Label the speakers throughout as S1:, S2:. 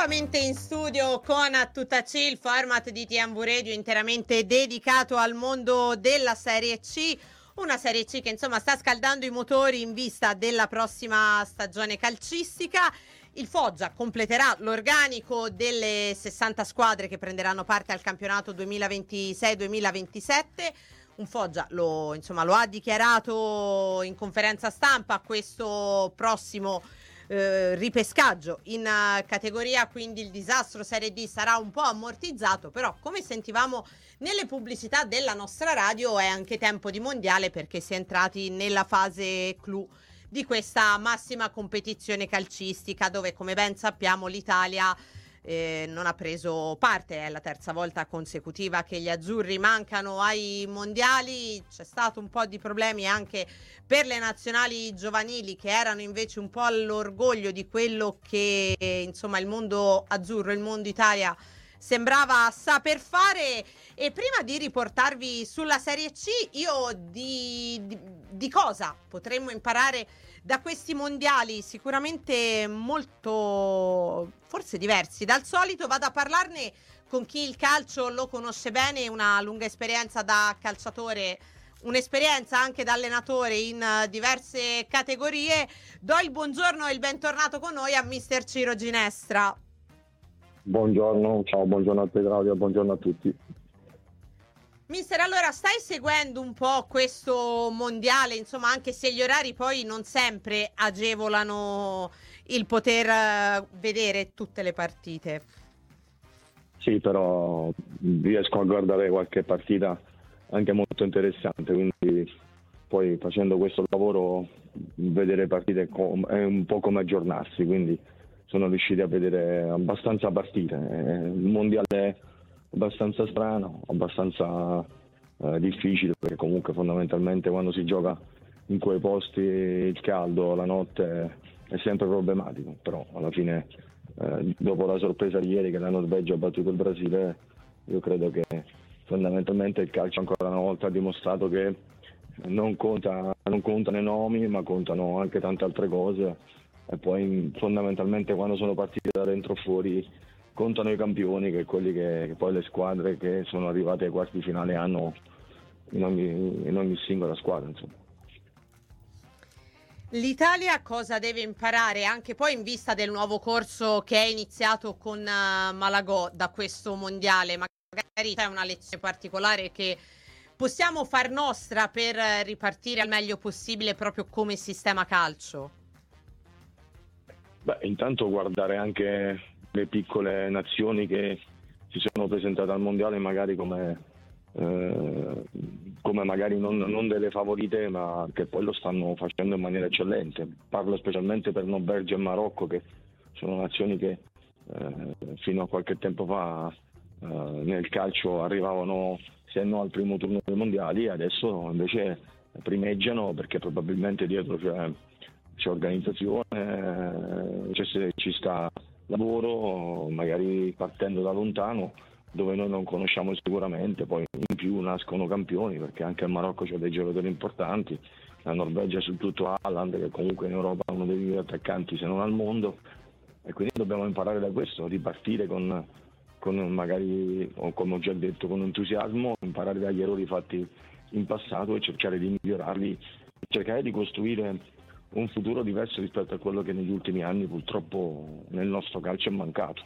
S1: nuovamente in studio con Tuttaci, il format di TMV Radio interamente dedicato al mondo della Serie C. Una Serie C che insomma sta scaldando i motori in vista della prossima stagione calcistica. Il Foggia completerà l'organico delle 60 squadre che prenderanno parte al campionato 2026-2027. Un Foggia lo ha dichiarato in conferenza stampa questo prossimo ripescaggio in categoria, quindi il disastro Serie D sarà un po' ammortizzato, però come sentivamo nelle pubblicità della nostra radio è anche tempo di mondiale, perché si è entrati nella fase clou di questa massima competizione calcistica, dove come ben sappiamo l'Italia non ha preso parte. È la terza volta consecutiva che gli azzurri mancano ai mondiali. C'è stato un po' di problemi anche per le nazionali giovanili, che erano invece un po' l'orgoglio di quello che insomma il mondo azzurro, il mondo Italia sembrava saper fare. E prima di riportarvi sulla Serie C, io di cosa potremmo imparare da questi mondiali, sicuramente molto forse diversi dal solito, vado a parlarne con chi il calcio lo conosce bene, una lunga esperienza da calciatore, un'esperienza anche da allenatore in diverse categorie. Do il buongiorno e il bentornato con noi a mister Ciro Ginestra.
S2: Buongiorno, ciao, buongiorno a te Claudia, buongiorno a tutti.
S1: Mister, allora stai seguendo un po' questo mondiale, insomma, anche se gli orari poi non sempre agevolano il poter vedere tutte le partite.
S2: Sì, però riesco a guardare qualche partita anche molto interessante, quindi poi facendo questo lavoro vedere partite è un po' come aggiornarsi, quindi sono riusciti a vedere abbastanza partite. Il mondiale è abbastanza strano, abbastanza difficile, perché comunque fondamentalmente quando si gioca in quei posti il caldo, la notte è sempre problematico, però alla fine dopo la sorpresa di ieri che la Norvegia ha battuto il Brasile, io credo che fondamentalmente il calcio ancora una volta ha dimostrato che non contano i nomi, ma contano anche tante altre cose, e poi fondamentalmente quando sono partite da dentro o fuori contano i campioni, che quelli che poi le squadre che sono arrivate ai quarti finale hanno in ogni singola squadra, insomma.
S1: L'Italia cosa deve imparare anche poi in vista del nuovo corso che è iniziato con Malagò da questo mondiale? Magari c'è una lezione particolare che possiamo far nostra per ripartire al meglio possibile proprio come sistema calcio?
S2: Beh, intanto guardare anche le piccole nazioni che si sono presentate al mondiale magari come magari non delle favorite, ma che poi lo stanno facendo in maniera eccellente. Parlo specialmente per Norvegia e Marocco, che sono nazioni che fino a qualche tempo fa nel calcio arrivavano se no al primo turno dei mondiali, adesso invece primeggiano, perché probabilmente dietro c'è organizzazione, ci sta lavoro, magari partendo da lontano, dove noi non conosciamo sicuramente. Poi in più nascono campioni, perché anche il Marocco c'ha dei giocatori importanti, la Norvegia su tutto Haaland, che comunque in Europa è uno dei migliori attaccanti se non al mondo, e quindi dobbiamo imparare da questo, ripartire con magari, o come ho già detto, con entusiasmo, imparare dagli errori fatti in passato e cercare di migliorarli, cercare di costruire un futuro diverso rispetto a quello che negli ultimi anni purtroppo nel nostro calcio è mancato.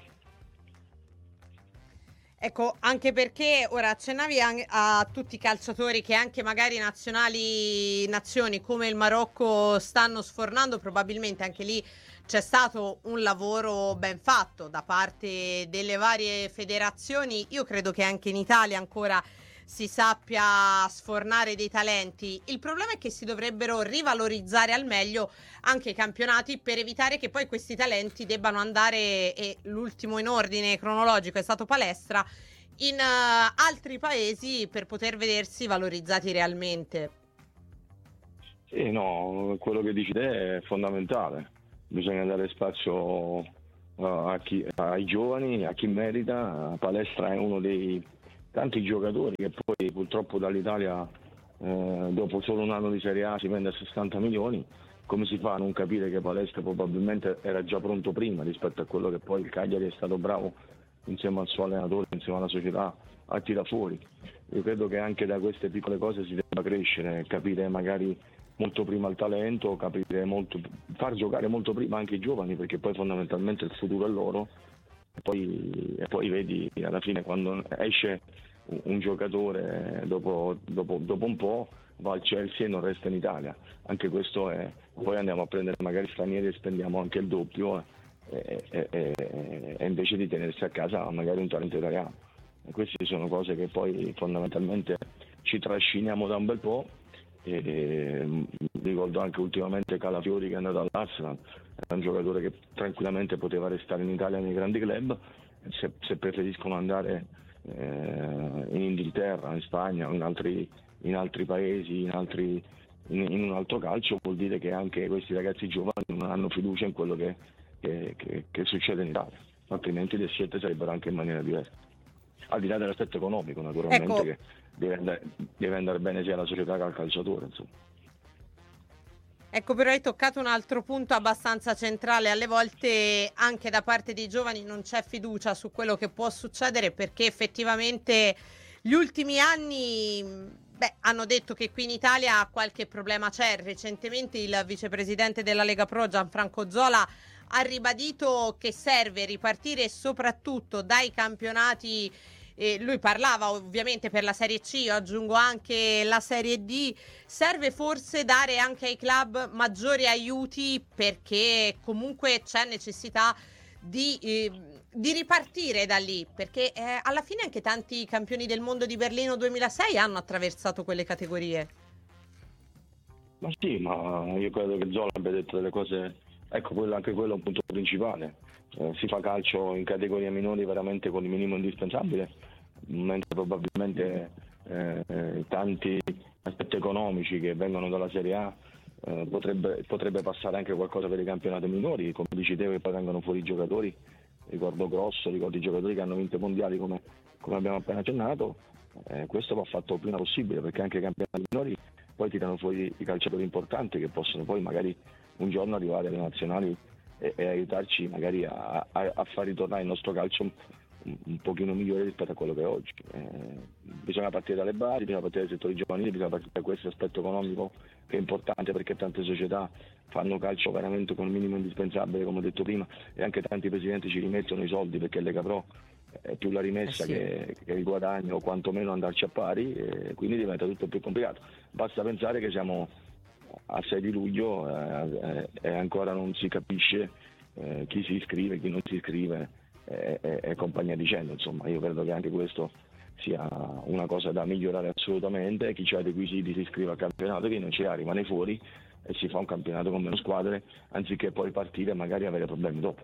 S1: Ecco, anche perché ora accennavi a tutti i calciatori che anche magari nazioni come il Marocco stanno sfornando, probabilmente anche lì c'è stato un lavoro ben fatto da parte delle varie federazioni. Io credo che anche in Italia ancora si sappia sfornare dei talenti. Il problema è che si dovrebbero rivalorizzare al meglio anche i campionati, per evitare che poi questi talenti debbano andare, e l'ultimo in ordine cronologico è stato Palestra, in altri paesi per poter vedersi valorizzati realmente.
S2: Sì, no, quello che dici te è fondamentale. Bisogna dare spazio ai giovani, a chi merita. Palestra è uno dei tanti giocatori che poi purtroppo dall'Italia dopo solo un anno di Serie A si vende a 60 milioni, come si fa a non capire che Palestra probabilmente era già pronto prima rispetto a quello che poi il Cagliari è stato bravo insieme al suo allenatore, insieme alla società, a tirare fuori. Io credo che anche da queste piccole cose si debba crescere, capire magari molto prima il talento, far giocare molto prima anche i giovani, perché poi fondamentalmente il futuro è loro, e poi vedi alla fine quando esce un giocatore dopo un po' va al Chelsea e non resta in Italia. Anche questo è, poi andiamo a prendere magari stranieri e spendiamo anche il doppio, e invece di tenersi a casa magari un talento italiano. E queste sono cose che poi fondamentalmente ci trasciniamo da un bel po'. Ricordo anche ultimamente Calafiori che è andato all'Arsenal, era un giocatore che tranquillamente poteva restare in Italia nei grandi club. Se preferiscono andare in Inghilterra, in Spagna o in altri paesi, in un altro calcio, vuol dire che anche questi ragazzi giovani non hanno fiducia in quello che succede in Italia, altrimenti le scelte sarebbero anche in maniera diversa, al di là dell'aspetto economico naturalmente,
S1: Ecco.
S2: che deve andare bene sia alla società che al calciatore, insomma.
S1: Ecco, però hai toccato un altro punto abbastanza centrale. Alle volte anche da parte dei giovani non c'è fiducia su quello che può succedere, perché effettivamente gli ultimi anni hanno detto che qui in Italia qualche problema c'è. Recentemente il vicepresidente della Lega Pro, Gianfranco Zola, ha ribadito che serve ripartire soprattutto dai campionati. Lui parlava ovviamente per la Serie C, io aggiungo anche la Serie D. Serve forse dare anche ai club maggiori aiuti, perché comunque c'è necessità di ripartire da lì, perché alla fine anche tanti campioni del mondo di Berlino 2006 hanno attraversato quelle categorie.
S2: Ma sì, ma io credo che Zola abbia detto delle cose, ecco, anche quello è un punto principale. Si fa calcio in categorie minori veramente con il minimo indispensabile, mentre probabilmente tanti aspetti economici che vengono dalla Serie A potrebbe passare anche qualcosa per i campionati minori, come dici te, che poi vengono fuori i giocatori. Ricordo Grosso, ricordo i giocatori che hanno vinto i mondiali come abbiamo appena accennato. Questo va fatto il prima possibile, perché anche i campionati minori poi tirano fuori i calciatori importanti che possono poi magari un giorno arrivare alle nazionali e aiutarci magari a far ritornare il nostro calcio un pochino migliore rispetto a quello che è oggi. Bisogna partire dalle basi, bisogna partire dai settori giovanili, bisogna partire da questo aspetto economico che è importante, perché tante società fanno calcio veramente con il minimo indispensabile, come ho detto prima, e anche tanti presidenti ci rimettono i soldi, perché Lega Pro è più la rimessa
S1: Sì.
S2: che il guadagno, o quantomeno andarci a pari, e quindi diventa tutto più complicato. Basta pensare che siamo a 6 di luglio e ancora non si capisce chi si iscrive, chi non si iscrive e compagnia dicendo. Insomma, io credo che anche questo sia una cosa da migliorare assolutamente. Chi ha i requisiti si iscrive al campionato, chi non ce l'ha rimane fuori e si fa un campionato con meno squadre, anziché poi partire e magari avere problemi dopo.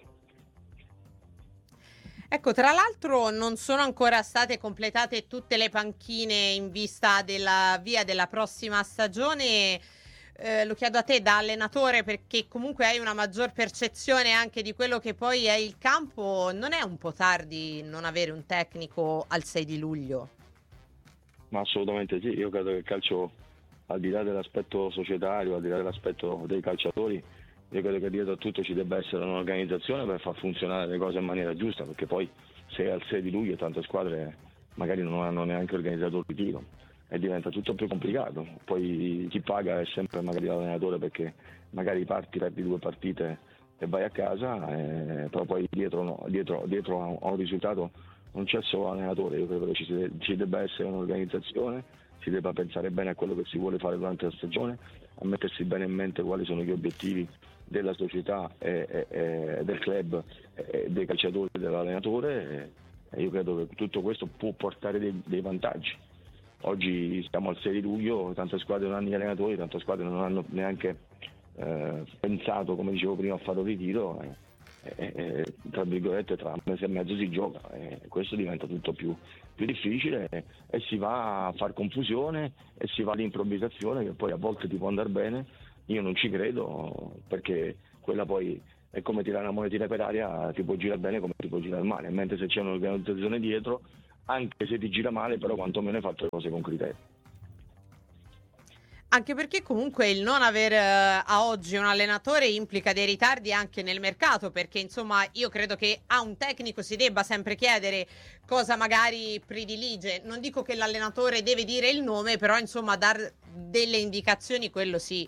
S1: Ecco, tra l'altro non sono ancora state completate tutte le panchine in vista della via della prossima stagione. Lo chiedo a te da allenatore, perché comunque hai una maggior percezione anche di quello che poi è il campo. Non è un po' tardi non avere un tecnico al 6 di luglio?
S2: Ma assolutamente sì, io credo che il calcio, al di là dell'aspetto societario, al di là dell'aspetto dei calciatori, io credo che dietro a tutto ci debba essere un'organizzazione per far funzionare le cose in maniera giusta, perché poi se al 6 di luglio tante squadre magari non hanno neanche organizzato il ritiro e diventa tutto più complicato. Poi chi paga è sempre magari l'allenatore, perché magari perdi 2 partite e vai a casa, però poi dietro a un risultato non c'è solo l'allenatore. Io credo che ci debba essere un'organizzazione, si debba pensare bene a quello che si vuole fare durante la stagione, a mettersi bene in mente quali sono gli obiettivi della società e del club, dei calciatori e dell'allenatore, e io credo che tutto questo può portare dei vantaggi. Oggi siamo al 6 di luglio, tante squadre non hanno gli allenatori, tante squadre non hanno neanche pensato, come dicevo prima, a fare un ritiro, tra virgolette tra un mese e mezzo si gioca, questo diventa tutto più difficile, e si va a far confusione e si va all'improvvisazione, che poi a volte ti può andare bene. Io non ci credo, perché quella poi è come tirare una monetina per aria, ti può girare bene come ti può girare male, mentre se c'è un'organizzazione dietro, anche se ti gira male, però quantomeno hai fatto le cose con criterio.
S1: Anche perché comunque il non aver a oggi un allenatore implica dei ritardi anche nel mercato, perché insomma io credo che a un tecnico si debba sempre chiedere cosa magari predilige. Non dico che l'allenatore deve dire il nome, però insomma dar delle indicazioni, quello sì.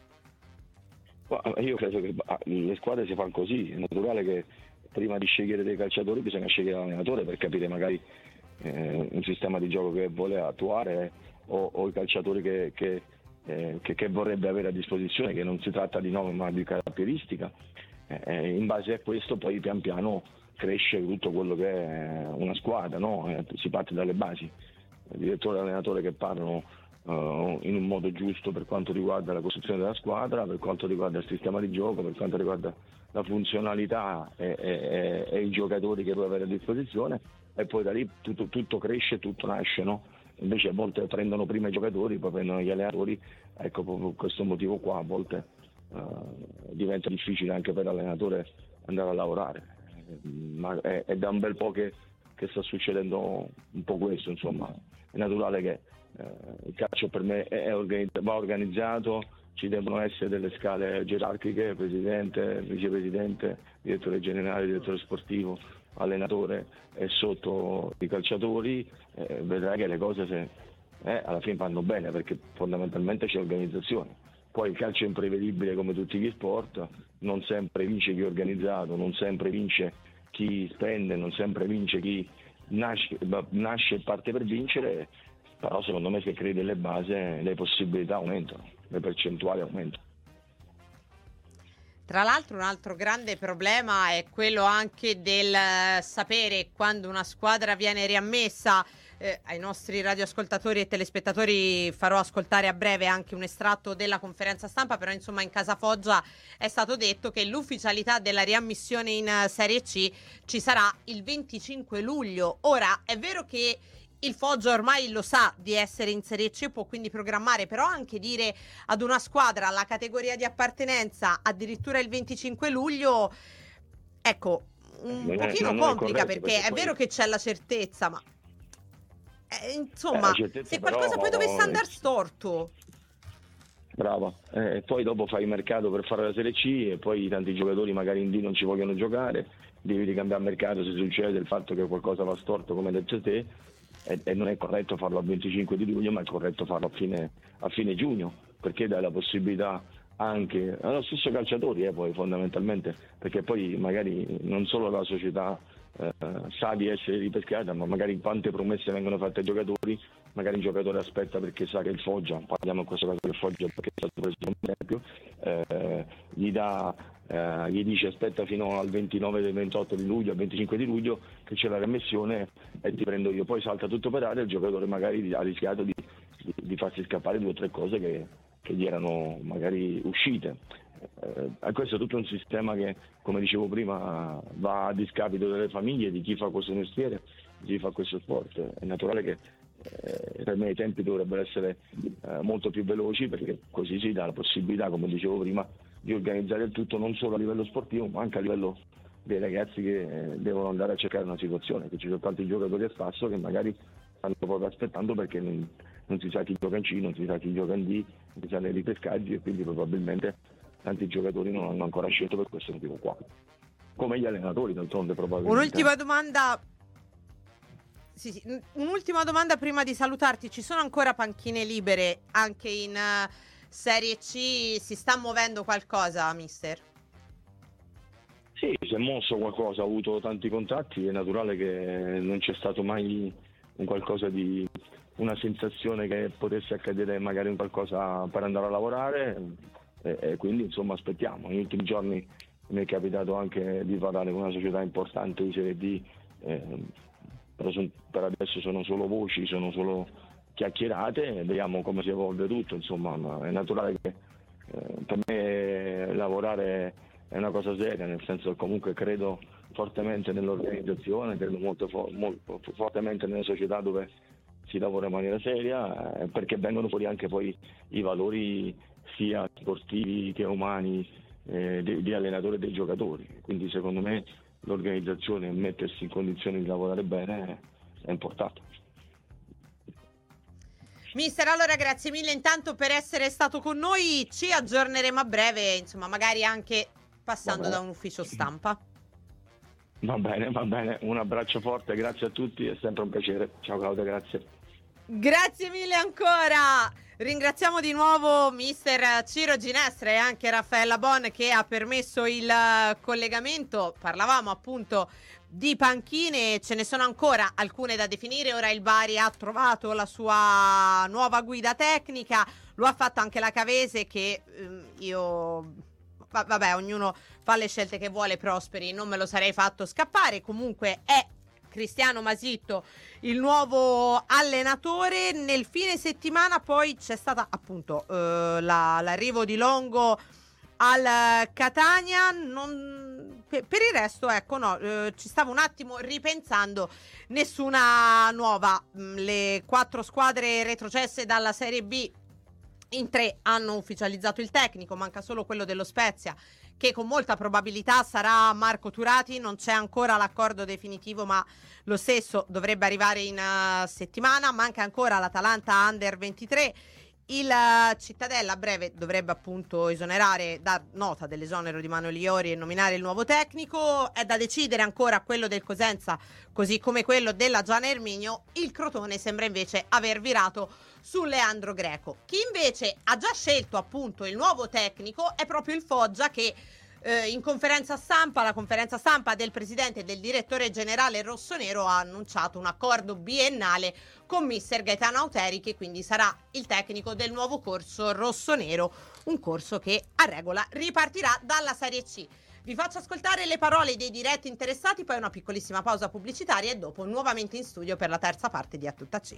S2: Io credo che le squadre si fanno così, è naturale che prima di scegliere dei calciatori bisogna scegliere l'allenatore per capire magari un sistema di gioco che vuole attuare o i calciatori che vorrebbe avere a disposizione, che non si tratta di nome ma di caratteristica. In base a questo poi pian piano cresce tutto quello che è una squadra, no? Si parte dalle basi, il direttore e l'allenatore che parlano in un modo giusto per quanto riguarda la costruzione della squadra, per quanto riguarda il sistema di gioco, per quanto riguarda la funzionalità e i giocatori che puoi avere a disposizione, e poi da lì tutto cresce, tutto nasce, no? Invece a volte prendono prima i giocatori, poi prendono gli allenatori, ecco, proprio per questo motivo qua a volte diventa difficile anche per l'allenatore andare a lavorare. Ma è da un bel po' che sta succedendo un po' questo, insomma. È naturale che il calcio per me va organizzato, ci devono essere delle scale gerarchiche, presidente, vicepresidente, direttore generale, direttore sportivo, allenatore e sotto i calciatori, vedrai che le cose alla fine vanno bene, perché fondamentalmente c'è organizzazione. Poi il calcio è imprevedibile come tutti gli sport, non sempre vince chi è organizzato, non sempre vince chi spende, non sempre vince chi nasce e parte per vincere, però secondo me se crei delle basi le possibilità aumentano, le percentuali aumentano.
S1: Tra l'altro un altro grande problema è quello anche del sapere quando una squadra viene riammessa. Ai nostri radioascoltatori e telespettatori farò ascoltare a breve anche un estratto della conferenza stampa, però insomma in Casa Foggia è stato detto che l'ufficialità della riammissione in Serie C ci sarà il 25 luglio. Ora è vero che il Foggia ormai lo sa di essere in Serie C, può quindi programmare, però anche dire ad una squadra la categoria di appartenenza addirittura il 25 luglio, ecco, un pochino complica, perché è vero che c'è la certezza, ma insomma, se qualcosa poi dovesse andare storto.
S2: Brava, poi dopo fai il mercato per fare la Serie C e poi tanti giocatori magari in D non ci vogliono giocare, devi ricambiare mercato se succede il fatto che qualcosa va storto, come hai detto te, e non è corretto farlo al 25 di luglio, ma è corretto farlo a fine giugno, perché dai la possibilità anche allo stesso calciatori, poi fondamentalmente, perché poi magari non solo la società sa di essere ripescata, ma magari quante promesse vengono fatte ai giocatori, magari il giocatore aspetta perché sa che il Foggia, parliamo in questo caso del Foggia perché è stato preso come esempio, gli dice aspetta fino al 29, 28 di luglio, al 25 di luglio che c'è la riammissione e ti prendo io, poi salta tutto per aria, il giocatore magari ha rischiato di farsi scappare 2 o 3 cose che gli erano magari uscite. Questo è tutto un sistema che, come dicevo prima, va a discapito delle famiglie, di chi fa questo mestiere, di chi fa questo sport. È naturale che per me i tempi dovrebbero essere molto più veloci, perché così si dà la possibilità, come dicevo prima, di organizzare il tutto non solo a livello sportivo ma anche a livello dei ragazzi che devono andare a cercare una situazione, che ci sono tanti giocatori a spasso che magari stanno proprio aspettando perché non si sa chi gioca in C, non si sa chi gioca in D, non si sa nei ripescaggi, e quindi probabilmente tanti giocatori non hanno ancora scelto per questo motivo qua, come gli allenatori d'altronde probabilmente.
S1: Un'ultima domanda. Sì, un'ultima domanda prima di salutarti. Ci sono ancora panchine libere anche in Serie C? Si sta muovendo qualcosa, mister?
S2: Sì, si è mosso qualcosa, ha avuto tanti contatti, è naturale che non c'è stato mai un qualcosa di una sensazione che potesse accadere magari un qualcosa per andare a lavorare, e quindi insomma aspettiamo. Negli ultimi giorni mi è capitato anche di parlare con una società importante di Serie D, però per adesso sono solo voci, sono solo chiacchierate, e vediamo come si evolve tutto, insomma. Ma è naturale che per me lavorare è una cosa seria, nel senso che comunque credo fortemente nell'organizzazione, credo molto fortemente nelle società dove si lavora in maniera seria, perché vengono fuori anche poi i valori sia sportivi che umani di allenatore e dei giocatori, quindi secondo me l'organizzazione e mettersi in condizioni di lavorare bene è importante.
S1: Mister, allora grazie mille intanto per essere stato con noi, ci aggiorneremo a breve, insomma magari anche passando da un ufficio stampa.
S2: Va bene, un abbraccio forte, grazie a tutti, è sempre un piacere. Ciao Claudia, grazie.
S1: Grazie mille ancora. Ringraziamo di nuovo mister Ciro Ginestra e anche Raffaella Bon che ha permesso il collegamento. Parlavamo appunto di panchine, ce ne sono ancora alcune da definire. Ora il Bari ha trovato la sua nuova guida tecnica, lo ha fatto anche la Cavese che vabbè, ognuno fa le scelte che vuole. Prosperi, non me lo sarei fatto scappare. Comunque è Cristiano Masitto il nuovo allenatore. Nel fine settimana poi c'è stata appunto l'arrivo di Longo al Catania. Per il resto ecco ci stavo un attimo ripensando, nessuna nuova. Le 4 squadre retrocesse dalla Serie B in 3 hanno ufficializzato il tecnico, manca solo quello dello Spezia che con molta probabilità sarà Marco Turati. Non c'è ancora l'accordo definitivo, ma lo stesso dovrebbe arrivare in settimana. Manca ancora l'Atalanta Under 23. Il Cittadella a breve dovrebbe appunto esonerare, dar nota dell'esonero di Manuel Iori e nominare il nuovo tecnico. È da decidere ancora quello del Cosenza, così come quello della Gian Erminio. Il Crotone sembra invece aver virato su Leandro Greco. Chi invece ha già scelto appunto il nuovo tecnico è proprio il Foggia, che in conferenza stampa, la conferenza stampa del presidente e del direttore generale rossonero ha annunciato un accordo biennale con mister Gaetano Auteri, che quindi sarà il tecnico del nuovo corso rossonero, un corso che a regola ripartirà dalla Serie C. Vi faccio ascoltare le parole dei diretti interessati, poi una piccolissima pausa pubblicitaria e dopo nuovamente in studio per la terza parte di A Tutta C.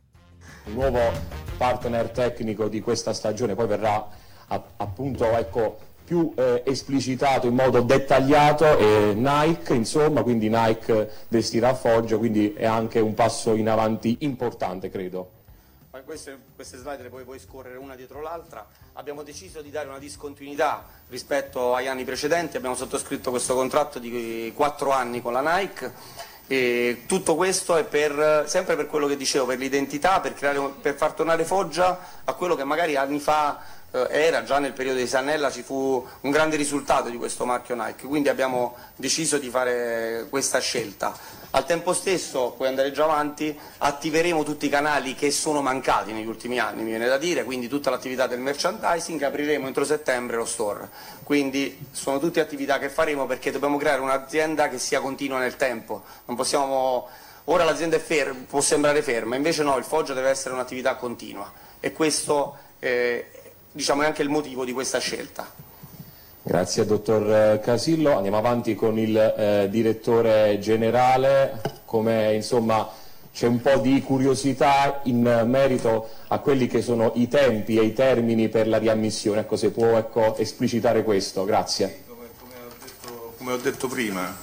S3: Il nuovo partner tecnico di questa stagione poi verrà appunto più esplicitato in modo dettagliato Nike, insomma, quindi Nike vestirà a Foggia, quindi è anche un passo in avanti importante, credo.
S4: Queste slide le puoi scorrere una dietro l'altra. Abbiamo deciso di dare una discontinuità rispetto agli anni precedenti, abbiamo sottoscritto questo contratto di 4 anni con la Nike. E tutto questo è sempre per quello che dicevo, per l'identità, per far tornare Foggia a quello che magari anni fa era. Già nel periodo di Sannella ci fu un grande risultato di questo marchio Nike, quindi abbiamo deciso di fare questa scelta. Al tempo stesso, puoi andare già avanti, attiveremo tutti i canali che sono mancati negli ultimi anni, mi viene da dire, quindi tutta l'attività del merchandising, apriremo entro settembre lo store, quindi sono tutte attività che faremo perché dobbiamo creare un'azienda che sia continua nel tempo, non possiamo, ora l'azienda è può sembrare ferma, invece no, il Foggia deve essere un'attività continua e questo diciamo è anche il motivo di questa scelta.
S3: Grazie dottor Casillo, andiamo avanti con il direttore generale. Come insomma c'è un po' di curiosità in merito a quelli che sono i tempi e i termini per la riammissione, ecco, se può esplicitare questo, grazie.
S5: Come ho detto prima,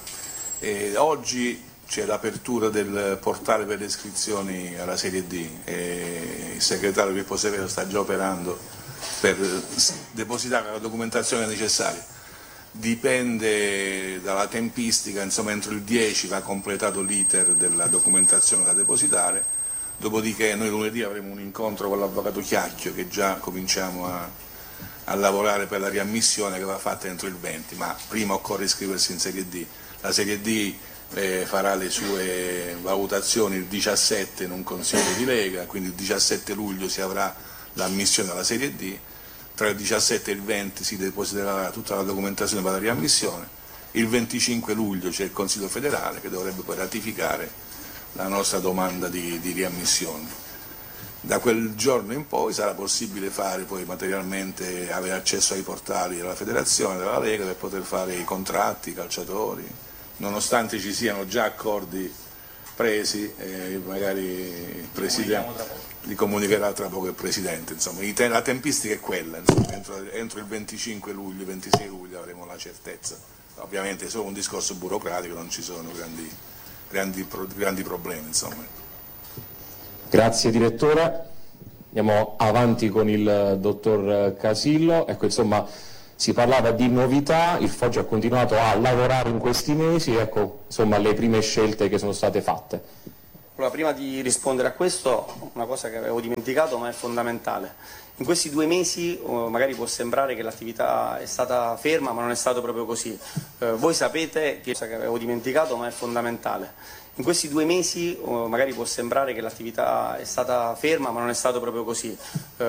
S5: oggi c'è l'apertura del portale per le iscrizioni alla Serie D e il segretario Pippo Severo sta già operando per depositare la documentazione necessaria. Dipende dalla tempistica, insomma entro il 10 va completato l'iter della documentazione da depositare, dopodiché noi lunedì avremo un incontro con l'avvocato Chiacchio che già cominciamo a lavorare per la riammissione che va fatta entro il 20, ma prima occorre iscriversi in Serie D. La Serie D farà le sue valutazioni il 17 in un consiglio di Lega, quindi il 17 luglio si avrà l'ammissione alla Serie D, tra il 17 e il 20 si depositerà tutta la documentazione per la riammissione, il 25 luglio c'è il Consiglio federale che dovrebbe poi ratificare la nostra domanda di riammissione. Da quel giorno in poi sarà possibile fare poi materialmente, avere accesso ai portali della federazione, della Lega per poter fare i contratti, i calciatori, nonostante ci siano già accordi presi, magari il Presidente li comunicherà tra poco il Presidente, insomma, la tempistica è quella, insomma, entro il 25 luglio, 26 luglio avremo la certezza. Ovviamente è solo un discorso burocratico, non ci sono grandi problemi, insomma.
S3: Grazie direttore, andiamo avanti con il dottor Casillo. Ecco, insomma, si parlava di novità, il Foggia ha continuato a lavorare in questi mesi, ecco, insomma, le prime scelte che sono state fatte.
S4: Allora, prima di rispondere a questo, una cosa che avevo dimenticato ma è fondamentale. In questi 2 mesi magari può sembrare che l'attività è stata ferma, ma non è stato proprio così. Voi sapete che cosa che avevo dimenticato ma è fondamentale. In questi 2 mesi magari può sembrare che l'attività è stata ferma, ma non è stato proprio così.